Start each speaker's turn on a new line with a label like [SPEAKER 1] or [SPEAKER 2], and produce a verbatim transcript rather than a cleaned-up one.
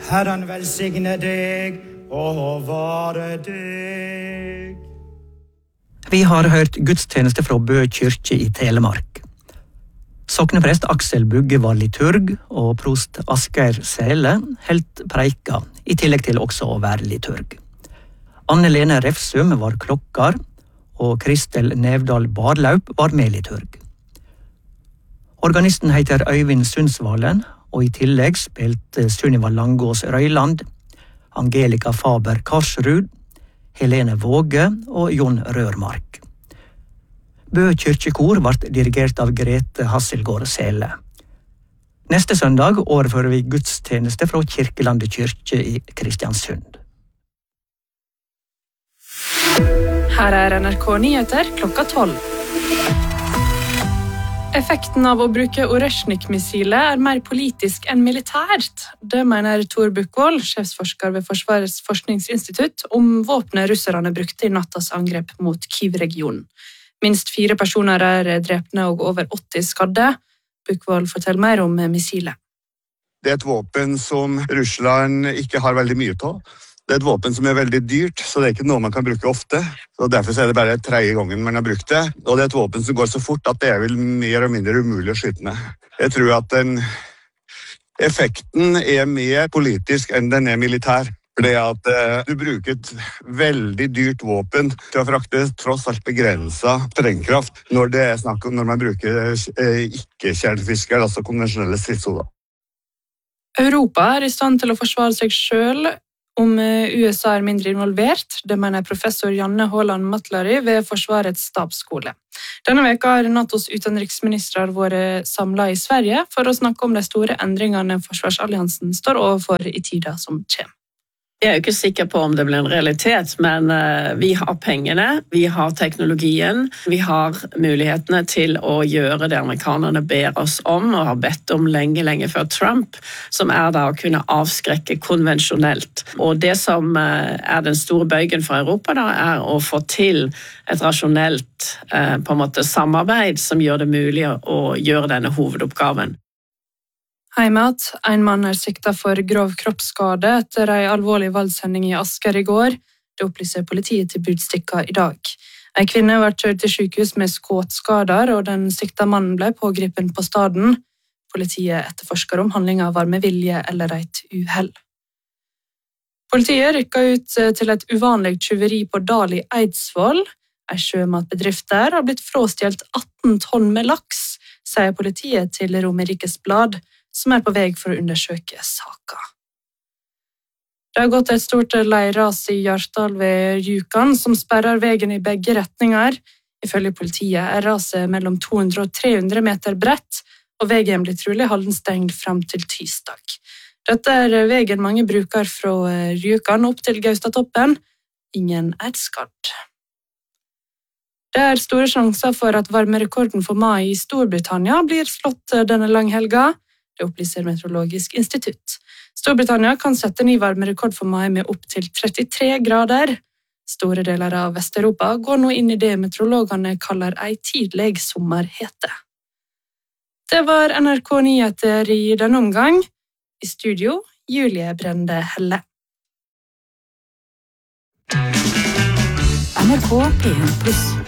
[SPEAKER 1] Herren velsigne deg og vare deg.
[SPEAKER 2] Vi har hørt gudstjeneste fra Bø kyrkje i Telemark. Sokneprest Aksel Bugge var liturg, og prost Asgeir Sæle helt preika, i tillegg til også å være liturg. Anne-Lene Refsum var klokkar, og Kristel Nevdal Barlaup var medliturg. Organisten heter Øyvind Sundsvalen, og i tillegg spilte Sunniva Langås Røyland, Angelika Faber Karsrud, Helene Våge og Jon Rørmark. Bø kyrkjekor ble dirigert av Grete Hasselgaard Sæle. Neste søndag overfører vi gudstjeneste fra Kirkelandet kyrkje i Kristiansund.
[SPEAKER 3] Her er N R K Nyheter klokka tolv. Effekten av å bruke Oreshnik-missilet er mer politisk enn militært. Det mener Tor Bukkvold, sjefsforsker ved Forsvarets forskningsinstitutt, om våpnet russerne brukte i nattas angrep mot Kyiv-regionen. Minst fire personer er drepne og over åtti skadde. Bukkvold forteller mer om missilet.
[SPEAKER 4] Det er et våpen som Russland ikke har veldig mye av. Det er et våpen som er veldig dyrt, så det er ikke noe man kan bruke ofte. Og derfor er det bare tredje gangen man har brukt det. Og det er et våpen som går så fort at det er vel mer og mindre umulig å skyte med. Jeg tror at den effekten er mer politisk enn den er militær. Det at eh, du bruker et veldig dyrt våpen til å frakte tross alt begrenset sprengkraft når det er snakk om når man bruker eh, ikke-kjernefisker, altså konvensjonelle stridshoder.
[SPEAKER 3] Europa er i stand til å forsvare seg selv om U S A er mindre involvert. Det mener professor Janne Haaland Matlary ved Forsvarets stabsskole. Denne veka har NATOs utenriksminister vært samlet i Sverige for å snakke om de store endringene forsvarsalliansen står overfor i tida som kommer.
[SPEAKER 5] Jeg er jo ikke sikker på om det blir en realitet, men vi har pengene, vi har teknologien, vi har mulighetene til å gjøre det amerikanerne ber oss om og har bedt om lenge, lenge før Trump, som er da å kunne avskrekke konvensjonelt. Og det som er den store bøygen for Europa da, er å få til et rasjonelt på en måte, samarbeid som gjør det mulig å gjøre denne hovedoppgaven.
[SPEAKER 3] Heimat, en mann er siktet for grov kroppsskade etter en alvorlig voldshending i Asker i går. Det opplyser politiet til Budstikka i dag. En kvinne var kjørt til sykehus med skuddskader, og den siktede mannen ble pågripen på staden. Politiet etterforsker om handlingen var med vilje eller et uhell. Politiet rykket ut til et uvanlig tyveri på Dal i Eidsvoll. En sjømatbedrift der har blitt frastjålet atten tonn med laks, sier politiet til Romerikes Blad, som er på vei for å undersøke saka. Det har gått et stort leirras i Hjartdal ved Rjukan, som sperrer veien i begge retninger. Ifølge politiet er raset mellom to hundre og tre hundre meter bredt, og veien blir trolig holden stengt frem til tirsdag. Dette er veien mange bruker fra Rjukan opp til Gaustatoppen. Ingen er skadd. Det er store sjanser for at varmerekorden for mai i Storbritannia blir slått denne langhelga. Det opplyser Meteorologisk institutt. Storbritannia kan sette ny varmerekord for mai med opp til trettitre grader. Store deler av Vest-Europa går nå inn i det meteorologene kaller ei tidlig sommerhete. Det var N R K Nyheter i denne omgang. I studio, Julie Brende Helle.
[SPEAKER 6] N R K P en pluss.